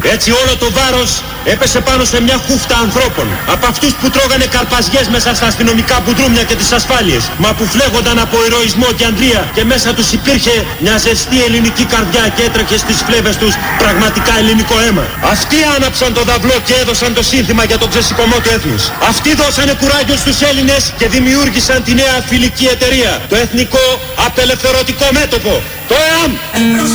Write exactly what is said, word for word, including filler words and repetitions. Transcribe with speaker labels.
Speaker 1: Έτσι όλο το βάρος έπεσε πάνω σε μια χούφτα ανθρώπων. Από αυτούς που τρώγανε καρπαζιές μέσα στα αστυνομικά μπουντρούμια και τις ασφάλειες, μα που φλέγονταν από ηρωισμό και αντρία και μέσα τους υπήρχε μια ζεστή ελληνική καρδιά και έτρεχε στις φλέβες τους πραγματικά ελληνικό αίμα. Αυτοί άναψαν το δαυλό και έδωσαν το σύνθημα για τον ξεσηκωμό του έθνους. Αυτοί δώσανε κουράγιο στους Έλληνες και δημιούργησαν τη νέα φιλική εταιρεία, το Εθνικό Απελευθερωτικό Μέτωπο, το ΕΑΜ.